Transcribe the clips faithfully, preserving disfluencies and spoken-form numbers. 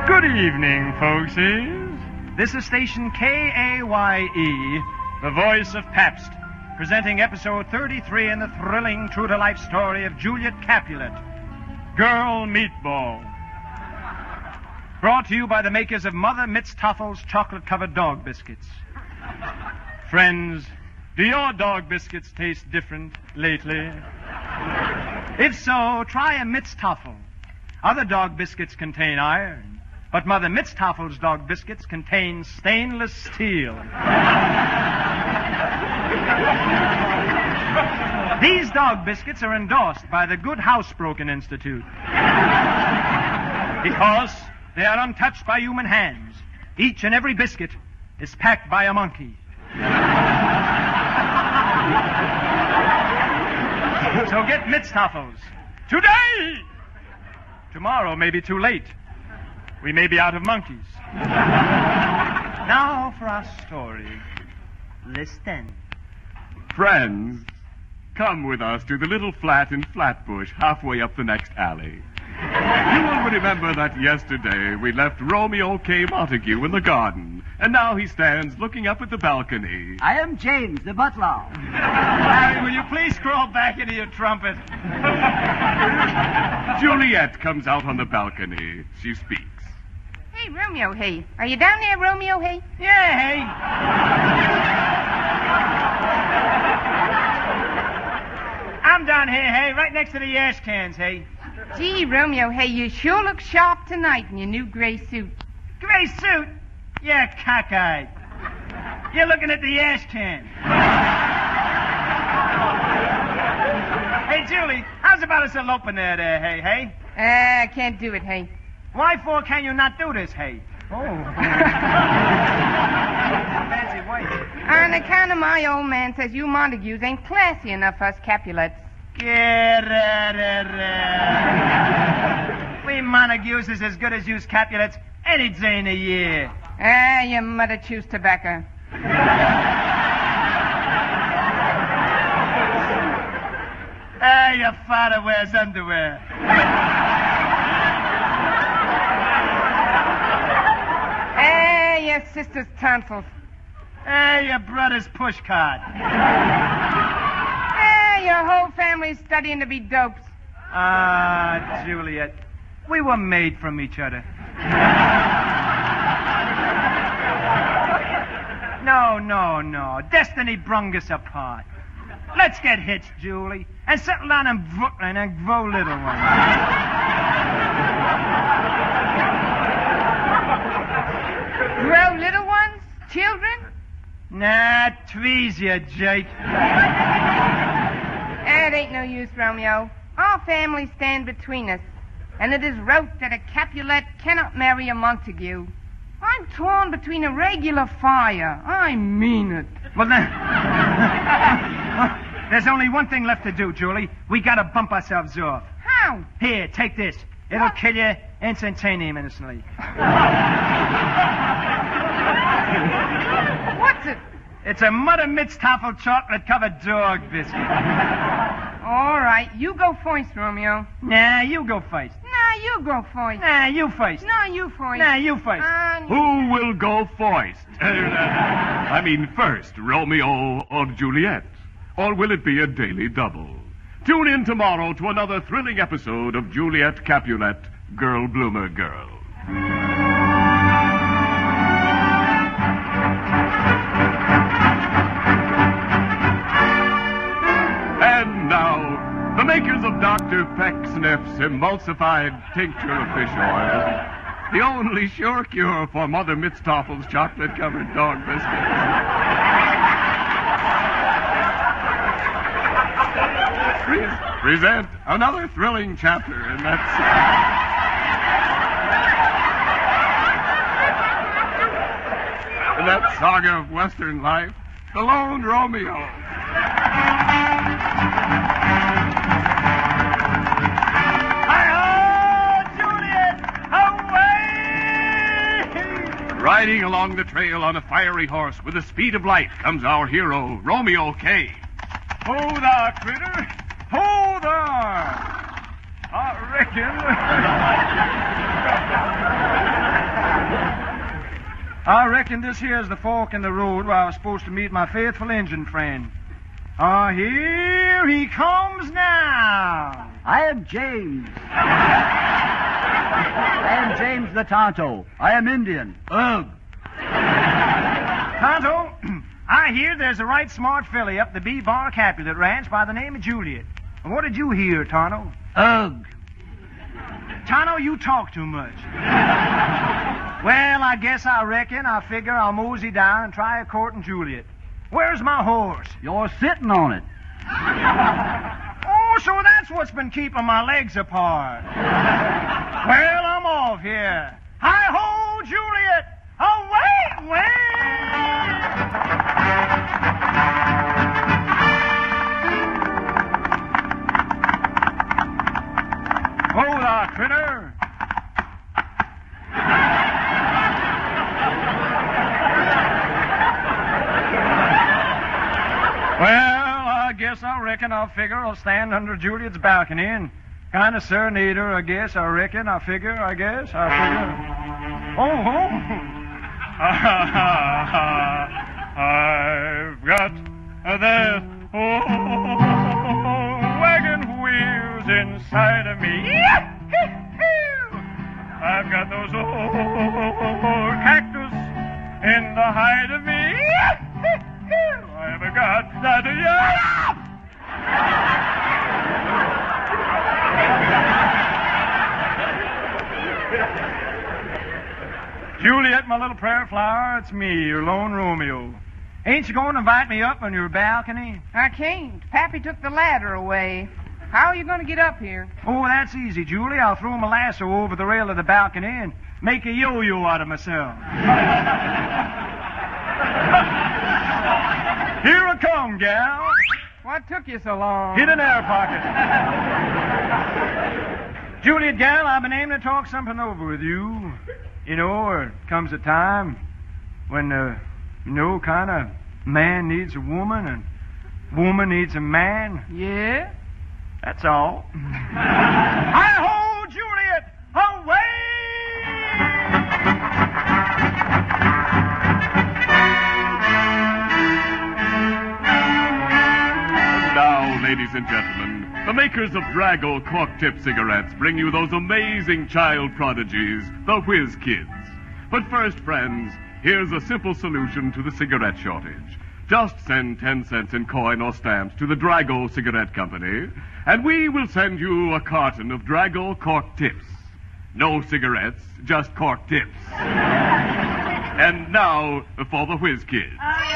Good evening, folksies. This is station K A Y E, the voice of Pabst, presenting episode thirty-three in the thrilling true-to-life story of Juliet Capulet, Girl Meatball. Brought to you by the makers of Mother Mitztoffel's chocolate-covered dog biscuits. Friends, do your dog biscuits taste different lately? If so, try a Mitztoffel. Other dog biscuits contain iron, but Mother Mitztoffel's dog biscuits contain stainless steel. These dog biscuits are endorsed by the Good Housebroken Institute because they are untouched by human hands. Each and every biscuit is packed by a monkey. So get Mitztoffels today. Tomorrow may be too late. We may be out of monkeys. Now for our story. Listen. Friends, come with us to the little flat in Flatbush, halfway up the next alley. You will remember that yesterday we left Romeo K. Montague in the garden, and now he stands looking up at the balcony. I am James, the butler. Harry, will you please crawl back into your trumpet? Juliet comes out on the balcony. She speaks. Hey, Romeo, hey. Are you down there, Romeo, hey? Yeah, hey. I'm down here, hey, right next to the ash cans, hey. Gee, Romeo, hey, you sure look sharp tonight in your new gray suit. Gray suit? Yeah, cockeyed. You're looking at the ash can. Hey, Julie, how's about us eloping there, there, hey, hey? Uh, I can't do it, hey. Why for can you not do this, hey? Oh. Fancy white. On account of my old man says you Montagues ain't classy enough for us Capulets. Get out of there. We Montagues is as good as you Capulets any day in a year. Ah, your mother chews tobacco. Ah, your father wears underwear. Ah, your sister's tonsils. Ah, your brother's pushcart. Ah, your whole family's studying to be dopes. Ah, Juliet, we were made from each other. No, no, no. Destiny brung us apart. Let's get hitched, Julie, and settle down in Brooklyn and grow little ones. Grow little ones? Children? Nah, trees, you jerk. That ain't no use, Romeo. Our families stand between us, and it is wrote that a Capulet cannot marry a Montague. I'm torn between a regular fire. I mean it. Well, then... There's only one thing left to do, Julie. We gotta bump ourselves off. How? Here, take this. It'll What? kill you instantaneously. What's it? It's a Mother Mitztoffel chocolate-covered dog biscuit. All right, you go first, Romeo. Nah, you go first. Nah, you go first. Nah, you first. Nah, you first. Nah, you first. Uh, Who will go first? I mean, first, Romeo or Juliet? Or will it be a daily double? Tune in tomorrow to another thrilling episode of Juliet Capulet, Girl Bloomer Girl. And now, the makers of Doctor Pecksniff's emulsified tincture of fish oil, the only sure cure for Mother Mitztoffel's chocolate-covered dog biscuits. Pre- present another thrilling chapter in that in that saga of Western life, The Lone Romeo. Hi-ho, Juliet! Away! Riding along the trail on a fiery horse with the speed of light comes our hero, Romeo K. Ho there, critter! Ho there! I reckon. I reckon this here's the fork in the road where I was supposed to meet my faithful engine friend. Ah, here he comes now. I am James. I am James the Tonto. I am Indian. Ugh. Tonto, I hear there's a right smart filly up the B Bar Capulet Ranch by the name of Juliet. And what did you hear, Tonto? Ugh. Tonto, you talk too much. Well, I guess I reckon I figure I'll mosey down and try a courting Juliet. Where's my horse? You're sitting on it. Oh, so that's what's been keeping my legs apart. Well, I'm off here. Hi-ho, Juliet! Away, away! Oh, thou critter! Well, I guess I reckon I'll figure I'll stand under Juliet's balcony and kind of serenade her, I guess. I reckon, I figure, I guess, I figure. Oh, oh. I've got the oh, wagon wheels inside of me. I've got those old cactus in the hide of me. I've got that, yeah! Juliet, my little prayer flower, it's me, your lone Romeo. Ain't you going to invite me up on your balcony? I can't. Pappy took the ladder away. How are you going to get up here? Oh, that's easy, Julie. I'll throw my lasso over the rail of the balcony and make a yo-yo out of myself. Here I come, gal. What took you so long? Hit an air pocket. Juliet, gal, I've been aiming to talk something over with you. You know, there comes a time when, uh, you know, kind of man needs a woman and woman needs a man. Yeah? That's all. Hi-ho, Juliet! Away! Now, ladies and gentlemen, the makers of Drago Cork Tip cigarettes bring you those amazing child prodigies, the Whiz Kids. But first, friends, here's a simple solution to the cigarette shortage. Just send ten cents in coin or stamps to the Drago Cigarette Company, and we will send you a carton of Drago Cork Tips. No cigarettes, just cork tips. And now for the Whiz Kids.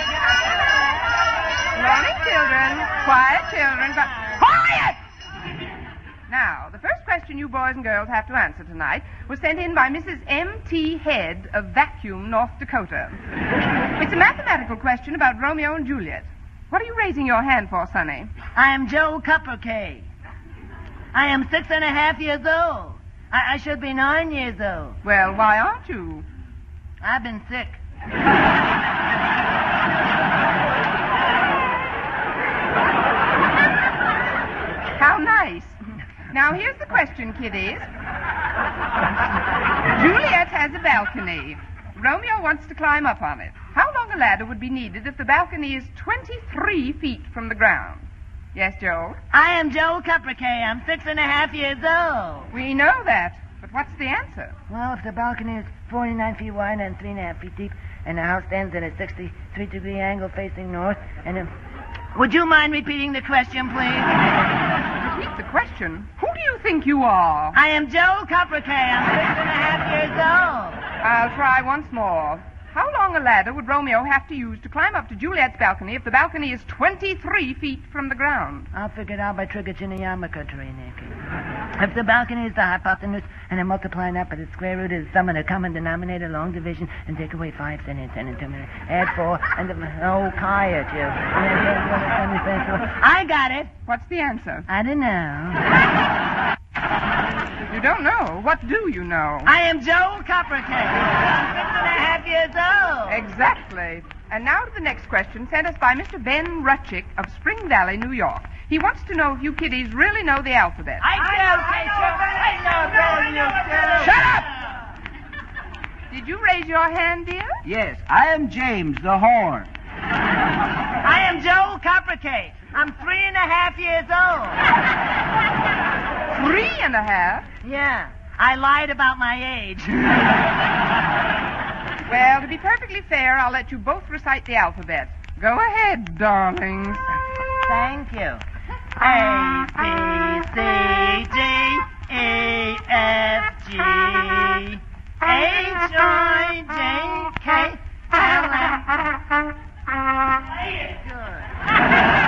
Morning, children. Quiet, children. But quiet! Now, the first question you boys and girls have to answer tonight was sent in by Missus M T Head of Vacuum, North Dakota. It's a mathematical question about Romeo and Juliet. What are you raising your hand for, Sonny? I am Joe Cuppercake. I am six and a half years old. I, I should be nine years old. Well, why aren't you? I've been sick. How nice. Now, here's the question, kiddies. Juliet has a balcony. Romeo wants to climb up on it. How long a ladder would be needed if the balcony is twenty-three feet from the ground? Yes, Joel? I am Joe Cuppercake. I'm six and a half years old. We know that, but what's the answer? Well, if the balcony is forty-nine feet wide and three and a half feet deep, and the house stands at a sixty-three degree angle facing north, and... Uh, would you mind repeating the question, please? Repeat the question? Who do you think you are? I am Joe Cuppercake. I'm six and a half years old. I'll try once more. How long a ladder would Romeo have to use to climb up to Juliet's balcony if the balcony is twenty-three feet from the ground? I'll figure it out by trigonometry, Nicky. If the balcony is the hypotenuse and I multiply that by the square root of the sum of the common denominator, long division, and take away five, ten, and ten, and two, and add four, and the... Oh, quiet, you. I got it. What's the answer? I don't know. You don't know. What do you know? I am Joe Cuppercake. I'm six and a half years old. Exactly. And now to the next question sent us by Mister Ben Rutchick of Spring Valley, New York. He wants to know if you kiddies really know the alphabet. I do, teacher. I know, Ben. Shut up! Do did you raise your hand, dear? Yes, I am James the Horn. I am Joel Coppercake. I'm three and a half years old. Three and a half? Yeah, I lied about my age. Well, to be perfectly fair, I'll let you both recite the alphabet. Go ahead, darlings. Thank you. A, B, C,